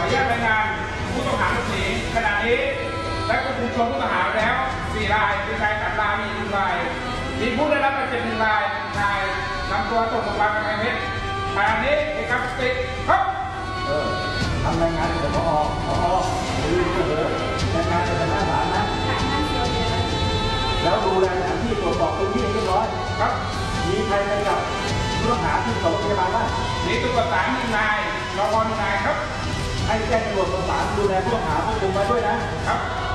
ออนุญาตรายงานผู้ต้องหาหลบหนีขณะนี้ได้ควบคุมตัวผู้ต้องหาแล้ว4 รายเป็นชาย3 รายมี1 รายมีผู้ได้รับบาดเจ็บ1 รายนายนำตัวส่งโรงพยาบาลกำแพงเพชรขณะนี้เอกสติครับทำรายงานกับผอดูรายงานกับหน้าศาลนะแล้วดูแลสถานที่ตรวจสอบพื้นที่เรียบร้อยครับมีใครไปกับผู้ต้องหาที่ส่งโรงพยาบาลบ้างมีตำรวจศาล1 นายรปภ1 นายครับให้แจ้งตำรวจประสานดูแลผู้ต้องหาควบคุมมาด้วยนะครับ